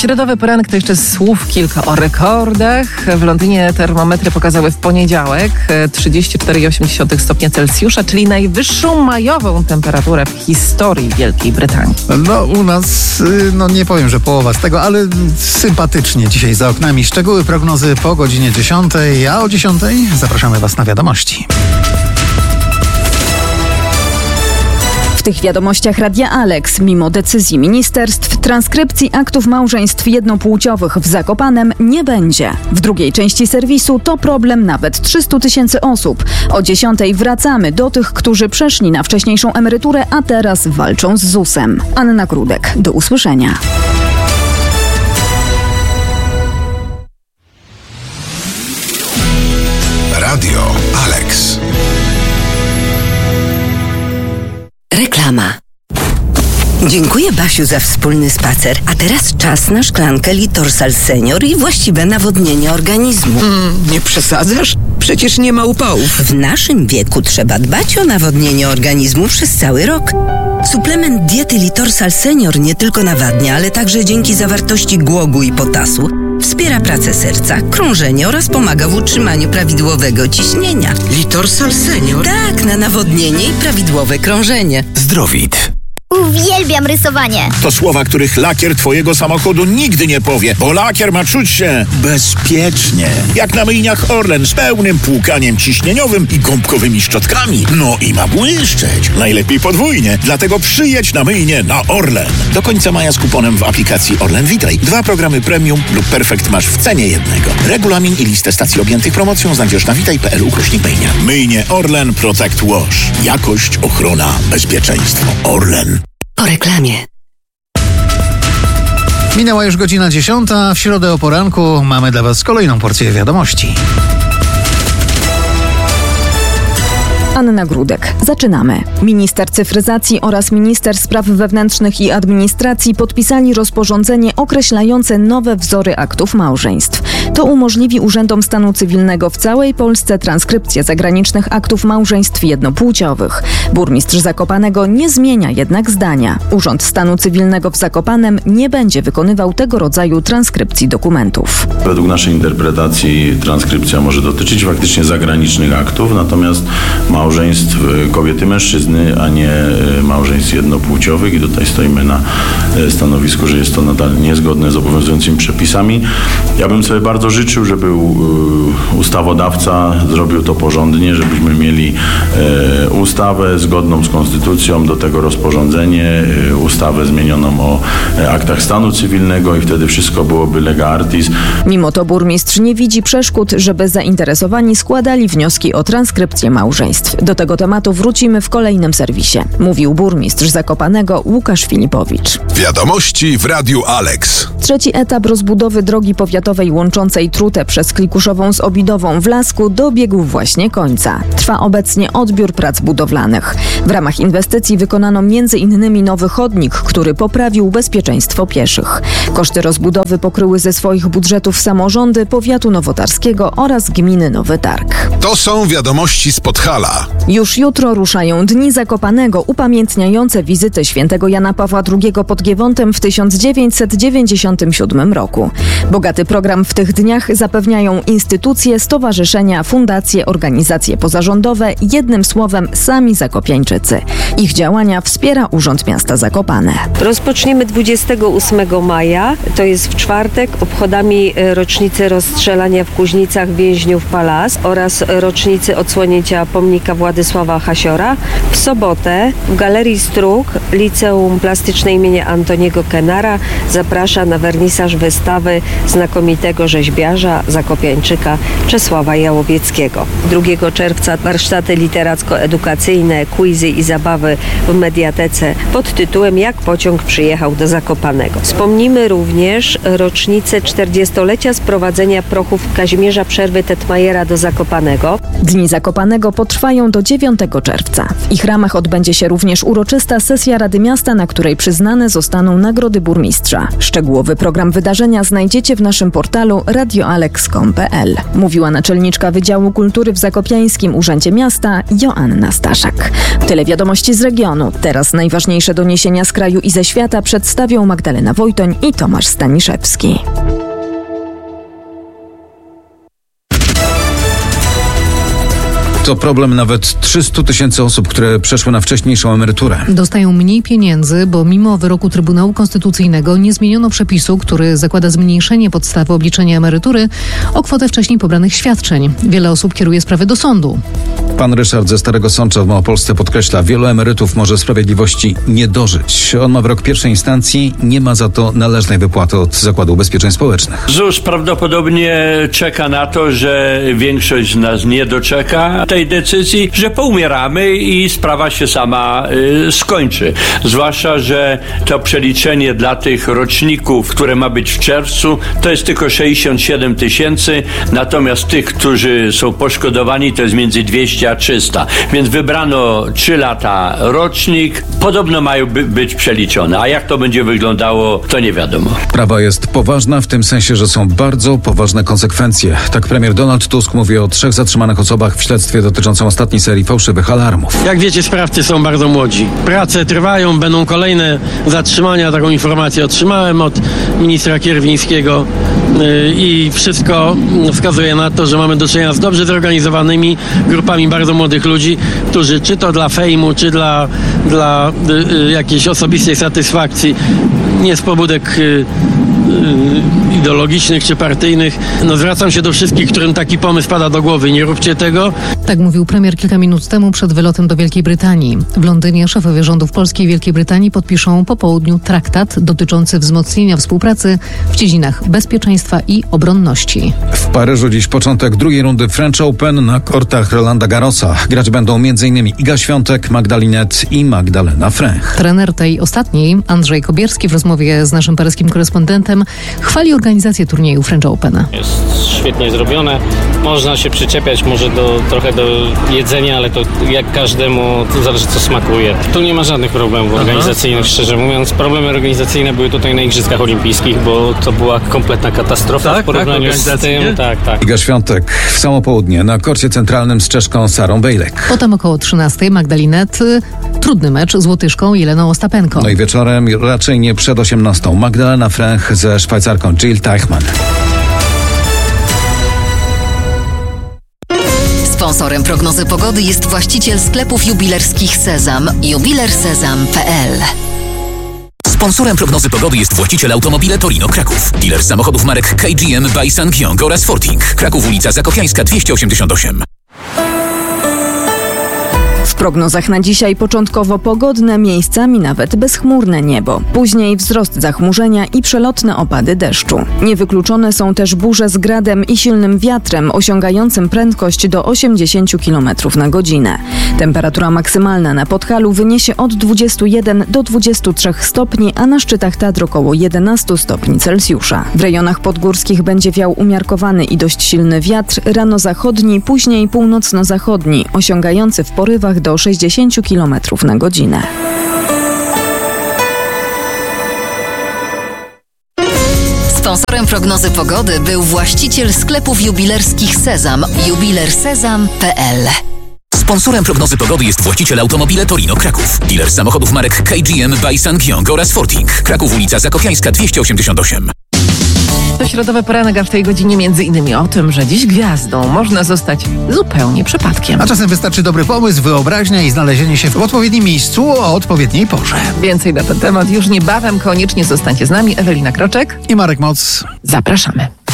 Środowy poranek to jeszcze słów kilka o rekordach. W Londynie termometry pokazały w poniedziałek 34,8 stopnia Celsjusza, czyli najwyższą majową temperaturę w historii Wielkiej Brytanii. No u nas, nie powiem, że połowa z tego, ale sympatycznie dzisiaj za oknami. Szczegóły prognozy po godzinie 10, a o 10 zapraszamy Was na wiadomości. W tych wiadomościach Radia Alex, mimo decyzji ministerstw, transkrypcji aktów małżeństw jednopłciowych w Zakopanem nie będzie. W drugiej części serwisu to problem nawet 300 000 osób. O 10 wracamy do tych, którzy przeszli na wcześniejszą emeryturę, a teraz walczą z ZUS-em. Anna Grudek, do usłyszenia. Radio Alex. Reklama. Dziękuję, Basiu, za wspólny spacer. A teraz czas na szklankę Litorsal Senior i właściwe nawodnienie organizmu. Nie przesadzasz? Przecież nie ma upałów. W naszym wieku trzeba dbać o nawodnienie organizmu przez cały rok. Suplement diety Litorsal Senior nie tylko nawadnia, ale także dzięki zawartości głogu i potasu wspiera pracę serca, krążenie oraz pomaga w utrzymaniu prawidłowego ciśnienia. Litorsal Senior? Tak, na nawodnienie i prawidłowe krążenie. Zdrowit. Uwielbiam rysowanie. To słowa, których lakier twojego samochodu nigdy nie powie, bo lakier ma czuć się bezpiecznie. Jak na myjniach Orlen z pełnym płukaniem ciśnieniowym i gąbkowymi szczotkami. No i ma błyszczeć. Najlepiej podwójnie. Dlatego przyjedź na myjnię na Orlen. Do końca maja z kuponem w aplikacji Orlen Witaj. 2 programy premium lub perfekt masz w cenie jednego. Regulamin i listę stacji objętych promocją znajdziesz na witaj.pl/myjnia. Myjnie Orlen Protect Wash. Jakość, ochrona, bezpieczeństwo. Orlen. Po reklamie. Minęła już godzina 10. W środę o poranku mamy dla Was kolejną porcję wiadomości. Anna Grudek. Zaczynamy. Minister cyfryzacji oraz minister spraw wewnętrznych i administracji podpisali rozporządzenie określające nowe wzory aktów małżeństw. To umożliwi urzędom stanu cywilnego w całej Polsce transkrypcję zagranicznych aktów małżeństw jednopłciowych. Burmistrz Zakopanego nie zmienia jednak zdania. Urząd Stanu Cywilnego w Zakopanem nie będzie wykonywał tego rodzaju transkrypcji dokumentów. Według naszej interpretacji transkrypcja może dotyczyć faktycznie zagranicznych aktów, natomiast małżeństw kobiety, mężczyzny, a nie małżeństw jednopłciowych i tutaj stoimy na stanowisku, że jest to nadal niezgodne z obowiązującymi przepisami. Ja bym sobie bardzo życzył, żeby ustawodawca zrobił to porządnie, żebyśmy mieli ustawę zgodną z konstytucją, do tego rozporządzenie, ustawę zmienioną o aktach stanu cywilnego i wtedy wszystko byłoby lega artis. Mimo to burmistrz nie widzi przeszkód, żeby zainteresowani składali wnioski o transkrypcję małżeństw. Do tego tematu wrócimy w kolejnym serwisie. Mówił burmistrz Zakopanego Łukasz Filipowicz. Wiadomości w Radiu Alex. Trzeci etap rozbudowy drogi powiatowej łączącej Trutę przez Klikuszową z Obidową w Lasku dobiegł właśnie końca. Trwa obecnie odbiór prac budowlanych. W ramach inwestycji wykonano m.in. nowy chodnik, który poprawił bezpieczeństwo pieszych. Koszty rozbudowy pokryły ze swoich budżetów samorządy powiatu nowotarskiego oraz gminy Nowy Targ. To są wiadomości z Podhala. Już jutro ruszają Dni Zakopanego upamiętniające wizytę świętego Jana Pawła II pod Giewontem w 1997 roku. Bogaty program w tych dniach zapewniają instytucje, stowarzyszenia, fundacje, organizacje pozarządowe, jednym słowem sami zakopiańczycy. Ich działania wspiera Urząd Miasta Zakopane. Rozpoczniemy 28 maja, to jest w czwartek, obchodami rocznicy rozstrzelania w Kuźnicach więźniów Palas oraz rocznicy odsłonięcia pomnika Władysława Hasiora. W sobotę w Galerii Strug Liceum Plastyczne imienia Antoniego Kenara zaprasza na wernisaż wystawy znakomitego rzeźbiarza, zakopiańczyka Czesława Jałowieckiego. 2 czerwca warsztaty literacko-edukacyjne, quizy i zabawy w Mediatece pod tytułem Jak pociąg przyjechał do Zakopanego. Wspomnimy również rocznicę 40-lecia sprowadzenia prochów Kazimierza Przerwy Tetmajera do Zakopanego. Dni Zakopanego potrwają do 9 czerwca. W ich ramach odbędzie się również uroczysta sesja Rady Miasta, na której przyznane zostaną nagrody burmistrza. Szczegółowy Cały program wydarzenia znajdziecie w naszym portalu radioalex.pl. Mówiła naczelniczka Wydziału Kultury w Zakopiańskim Urzędzie Miasta Joanna Staszak. Tyle wiadomości z regionu. Teraz najważniejsze doniesienia z kraju i ze świata przedstawią Magdalena Wojtoń i Tomasz Staniszewski. To problem nawet 300 000 osób, które przeszły na wcześniejszą emeryturę. Dostają mniej pieniędzy, bo mimo wyroku Trybunału Konstytucyjnego nie zmieniono przepisu, który zakłada zmniejszenie podstawy obliczenia emerytury o kwotę wcześniej pobranych świadczeń. Wiele osób kieruje sprawy do sądu. Pan Ryszard ze Starego Sącza w Małopolsce podkreśla, wielu emerytów może sprawiedliwości nie dożyć. On ma wyrok pierwszej instancji, nie ma za to należnej wypłaty od Zakładu Ubezpieczeń Społecznych. ZUS prawdopodobnie czeka na to, że większość z nas nie doczeka tej decyzji, że poumieramy i sprawa się sama skończy. Zwłaszcza, że to przeliczenie dla tych roczników, które ma być w czerwcu, to jest tylko 67 000, natomiast tych, którzy są poszkodowani, to jest między 200 a 300. Więc wybrano 3 lata rocznik. Podobno mają być przeliczone. A jak to będzie wyglądało, to nie wiadomo. Sprawa jest poważna w tym sensie, że są bardzo poważne konsekwencje. Tak premier Donald Tusk mówi o 3 zatrzymanych osobach w śledztwie dotyczącym ostatniej serii fałszywych alarmów. Jak wiecie, sprawcy są bardzo młodzi. Prace trwają, będą kolejne zatrzymania. Taką informację otrzymałem od ministra Kierwińskiego i wszystko wskazuje na to, że mamy do czynienia z dobrze zorganizowanymi grupami bardzo młodych ludzi, którzy czy to dla fejmu, czy dla jakiejś osobistej satysfakcji, nie z pobudek ideologicznych czy partyjnych. Zwracam się do wszystkich, którym taki pomysł pada do głowy. Nie róbcie tego. Tak mówił premier kilka minut temu przed wylotem do Wielkiej Brytanii. W Londynie szefowie rządów Polski i Wielkiej Brytanii podpiszą po południu traktat dotyczący wzmocnienia współpracy w dziedzinach bezpieczeństwa i obronności. W Paryżu dziś początek drugiej rundy French Open na kortach Rolanda Garrosa. Grać będą m.in. Iga Świątek, Magdalinet i Magdalena Fręch. Trener tej ostatniej, Andrzej Kobierski, w rozmowie z naszym paryskim korespondentem chwali organizację turnieju French Open. Jest świetnie zrobione. Można się przyczepiać może trochę do jedzenia, ale to jak każdemu, to zależy co smakuje. Tu nie ma żadnych problemów organizacyjnych, szczerze mówiąc. Problemy organizacyjne były tutaj na Igrzyskach Olimpijskich, bo to była kompletna katastrofa w porównaniu z tym. Tak. Iga Świątek w samo południe na korcie centralnym z Czeszką Sarą Bejlek. Potem około 13 Magdalinet, trudny mecz z Łotyszką Jeleną Ostapenko. No i wieczorem, raczej nie przed 18, Magdalena Fręch ze Szwajcarką Jill Teichmann. Sponsorem prognozy pogody jest właściciel sklepów jubilerskich Sezam, jubilersezam.pl. Sponsorem prognozy pogody jest właściciel Automobile Torino Kraków. Dealer samochodów marek KGM by Sangyong oraz Forting. Kraków, ulica Zakopiańska 288. W prognozach na dzisiaj początkowo pogodne, miejscami nawet bezchmurne niebo. Później wzrost zachmurzenia i przelotne opady deszczu. Niewykluczone są też burze z gradem i silnym wiatrem osiągającym prędkość do 80 km na godzinę. Temperatura maksymalna na Podhalu wyniesie od 21 do 23 stopni, a na szczytach Tatr około 11 stopni Celsjusza. W rejonach podgórskich będzie wiał umiarkowany i dość silny wiatr, rano zachodni, później północno-zachodni, osiągający w porywach do 60 km na godzinę. Sponsorem prognozy pogody był właściciel sklepów jubilerskich Sezam, jubilersezam.pl. Sponsorem prognozy pogody jest właściciel Automobile Torino Kraków. Dealer samochodów marek KGM by Sangyong oraz Forting. Kraków, ulica Zakopiańska 288. To środowy poranek, a w tej godzinie między innymi o tym, że dziś gwiazdą można zostać zupełnie przypadkiem. A czasem wystarczy dobry pomysł, wyobraźnia i znalezienie się w odpowiednim miejscu o odpowiedniej porze. Więcej na ten temat już niebawem. Koniecznie zostańcie z nami. Ewelina Kroczek i Marek Moc. Zapraszamy.